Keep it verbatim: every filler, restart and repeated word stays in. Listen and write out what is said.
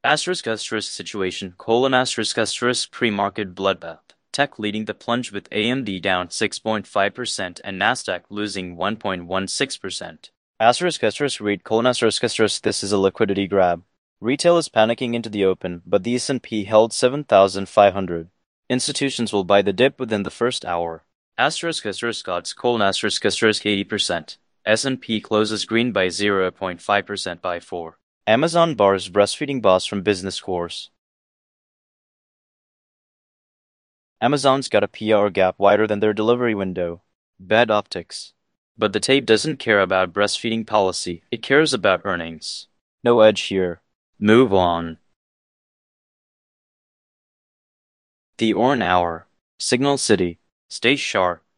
Asterisk asterisk situation, colon asterisk asterisk pre-market bloodbath. Tech leading the plunge with A M D down six point five percent and Nasdaq losing one point one six percent. Asterisk asterisk read colon asterisk asterisk this is a liquidity grab. Retail is panicking into the open, but the S and P held seven thousand five hundred. Institutions will buy the dip within the first hour. Asterisk asterisk odds colon asterisk asterisk eighty percent. S and P closes green by zero point five percent by four. Amazon bars breastfeeding boss from business course. Amazon's got a P R gap wider than their delivery window. Bad optics. But the tape doesn't care about breastfeeding policy, it cares about earnings. No edge here. Move on. The Orn Hour. Signal City. Stay sharp.